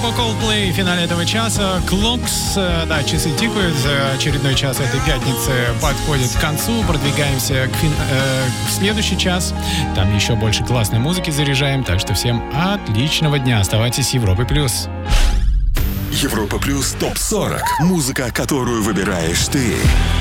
Группа Coldplay в финале этого часа. Clocks, да, часы тикают. Очередной час этой пятницы подходит к концу. Продвигаемся в следующий час. Там еще больше классной музыки заряжаем. Так что всем отличного дня. Оставайтесь с Европой плюс. Европа плюс ТОП-40. Музыка, которую выбираешь ты.